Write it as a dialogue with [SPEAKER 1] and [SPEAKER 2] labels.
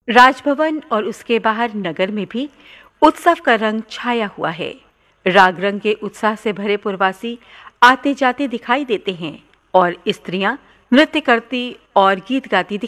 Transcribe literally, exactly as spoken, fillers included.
[SPEAKER 1] राजभवन और उसके बाहर नगर में भी उत्सव का रंग छाया हुआ है। राग रंग के उत्साह से भरे पुरवासी आते जाते दिखाई देते हैं और स्त्रियां नृत्य करती और गीत गाती